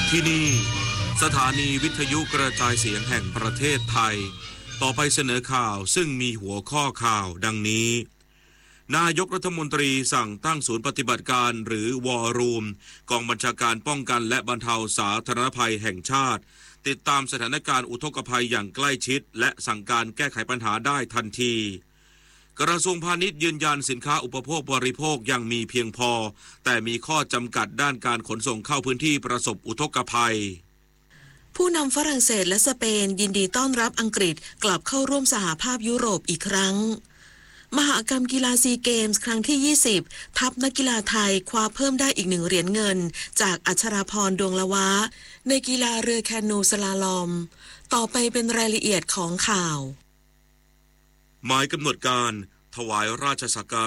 ที่นี่สถานีวิทยุกระจายเสียงแห่งประเทศไทยต่อไปเสนอข่าวซึ่งมีหัวข้อข่าวดังนี้นายกรัฐมนตรีสั่งตั้งศูนย์ปฏิบัติการหรือวอร์รูมกองบัญชาการป้องกันและบรรเทาสาธารณภัยแห่งชาติติดตามสถานการณ์อุทกภัยอย่างใกล้ชิดและสั่งการแก้ไขปัญหาได้ทันทีกระทรวงพาณิชย์ยืนยันสินค้าอุปโภคบริโภคยังมีเพียงพอแต่มีข้อจำกัดด้านการขนส่งเข้าพื้นที่ประสบอุทกภัยผู้นำฝรั่งเศสและสเปนยินดีต้อนรับอังกฤษกลับเข้าร่วมสหภาพยุโรปอีกครั้งมหกรรมกีฬาซีเกมส์ครั้งที่20ทัพนักกีฬาไทยคว้าเพิ่มได้อีก1เหรียญเงินจากอัชราพรดวงละวะในกีฬาเรือแคนูสลาลอมต่อไปเป็นรายละเอียดของข่าวหมายกำหนดการถวายราชสักการะ